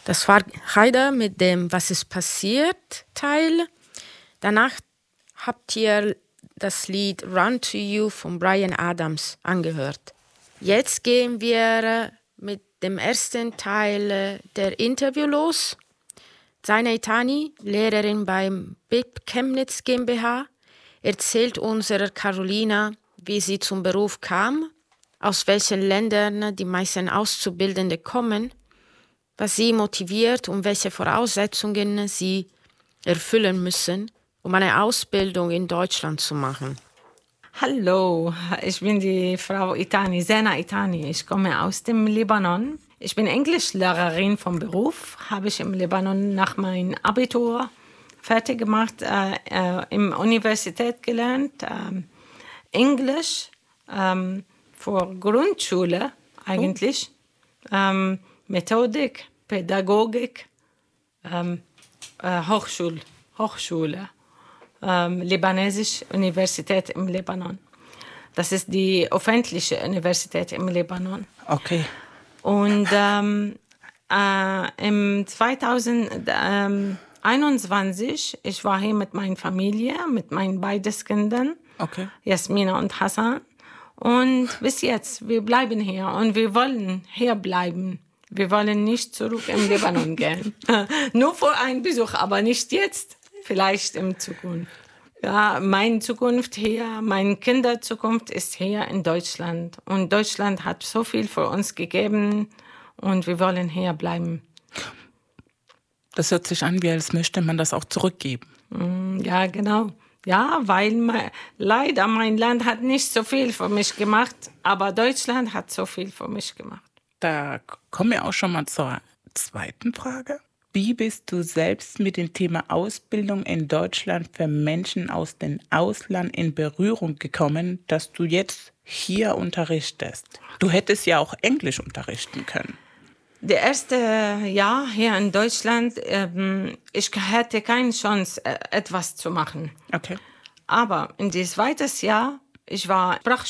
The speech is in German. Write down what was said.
Das war Haider mit dem Was ist passiert Teil. Danach habt ihr das Lied Run to You von Bryan Adams angehört. Jetzt gehen wir mit dem ersten Teil der Interview los. Zaina Itani, Lehrerin beim BIP Chemnitz GmbH, erzählt unserer Carolina, wie sie zum Beruf kam, aus welchen Ländern die meisten Auszubildende kommen, was sie motiviert und welche Voraussetzungen sie erfüllen müssen, um eine Ausbildung in Deutschland zu machen. Hallo, ich bin die Frau Itani, Zaina Itani. Ich komme aus dem Libanon. Ich bin Englischlehrerin vom Beruf, habe ich im Libanon nach meinem Abitur fertig gemacht, in der Universität gelernt, Englisch für Grundschule eigentlich, Methodik, Pädagogik, Hochschule, Libanesische Universität im Libanon. Das ist die öffentliche Universität im Libanon. Okay. Und im 2021, ich war hier mit meiner Familie, mit meinen beiden Kindern, Okay. Jasmina und Hassan. Und bis jetzt, wir bleiben hier und wir wollen hier bleiben. Wir wollen nicht zurück im Libanon gehen. Nur für einen Besuch, aber nicht jetzt, vielleicht in Zukunft. Ja, meine Zukunft hier, meine Kinderzukunft ist hier in Deutschland. Und Deutschland hat so viel für uns gegeben und wir wollen hier bleiben. Das hört sich an, wie als möchte man das auch zurückgeben. Ja, genau. Ja, weil leider mein Land hat nicht so viel für mich gemacht, aber Deutschland hat so viel für mich gemacht. Da kommen wir auch schon mal zur zweiten Frage. Wie bist du selbst mit dem Thema Ausbildung in Deutschland für Menschen aus dem Ausland in Berührung gekommen, dass du jetzt hier unterrichtest? Du hättest ja auch Englisch unterrichten können. Das erste Jahr hier in Deutschland, ich hatte keine Chance, etwas zu machen. Okay. Aber in das zweite Jahr, ich war